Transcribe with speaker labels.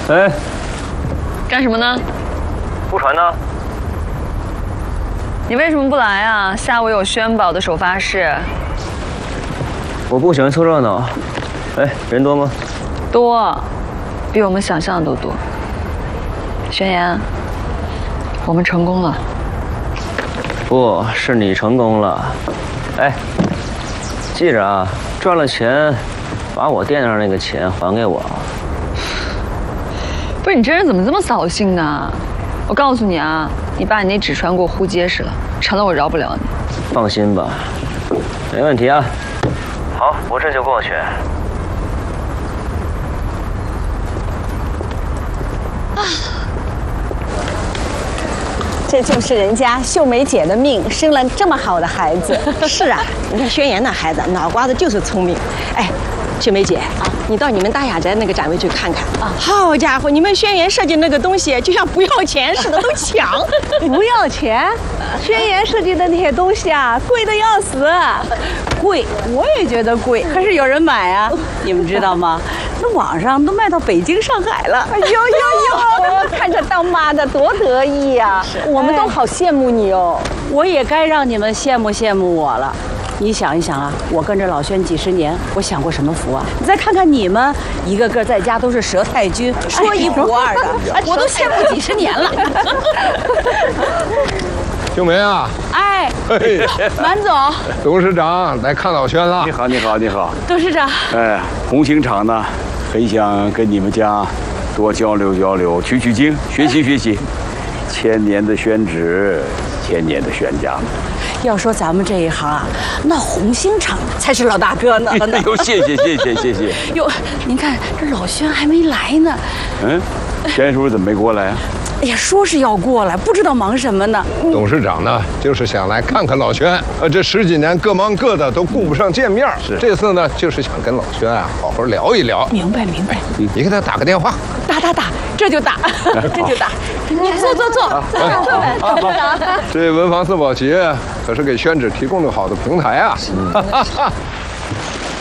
Speaker 1: 哎，
Speaker 2: 干什么呢？
Speaker 1: 不传呢？
Speaker 2: 你为什么不来啊？下午有宣宝的首发式。
Speaker 1: 我不喜欢凑热闹。哎，人多吗？
Speaker 2: 多，比我们想象的都多。宣言，我们成功了。
Speaker 1: 不是你成功了。哎，记着啊，赚了钱，把我店上那个钱还给我。
Speaker 2: 不是你这人怎么这么扫兴呢？我告诉你啊，你把你那纸船给我糊结实了，成了我饶不了你。
Speaker 1: 放心吧，没问题啊。好，我这就过去。
Speaker 3: 这就是人家秀梅姐的命，生了这么好的孩子。
Speaker 4: 是啊，你看轩辕那孩子脑瓜子就是聪明。哎，秀梅姐啊，你到你们大雅宅那个展位去看看啊！好家伙，你们轩辕设计那个东西就像不要钱似的，都抢。
Speaker 3: 不要钱？轩辕设计的那些东西啊，贵得要死。贵，我也觉得贵，可是有人买啊。你们知道吗？那网上都卖到北京、上海了。哎呦呦呦！看着当妈的多得意呀！我们都好羡慕你哦。
Speaker 5: 我也该让你们羡慕羡慕我了。你想一想啊，我跟着老轩几十年，我享过什么福啊？你再看看你们，一个个在家都是佘太君，说一不二的，我都羡慕几十年了。
Speaker 6: 秀梅啊！
Speaker 5: 哎，满总，
Speaker 6: 董事长来看老轩了。
Speaker 7: 你好，你好，你好，
Speaker 5: 董事长。
Speaker 7: 哎，红星厂呢，很想跟你们家多交流交流，取取经，学习学习。千年的宣纸，千年的宣家。
Speaker 5: 要说咱们这一行啊，那红星厂才是老大哥呢。
Speaker 7: 哎呦，谢谢谢谢谢谢。
Speaker 5: 哟，您看这老轩还没来呢。
Speaker 7: 嗯，轩叔怎么没过来啊？
Speaker 5: 哎呀，说是要过来，不知道忙什么呢。
Speaker 6: 董事长呢，就是想来看看老轩。这10几年各忙各的，都顾不上见面。是，这次呢，就是想跟老轩啊好好聊一聊。
Speaker 5: 明白明白。
Speaker 6: 你给他打个电话。
Speaker 5: 打，这就打，这就打。你坐。
Speaker 6: 这文房四宝企业可是给宣纸提供了好的平台啊。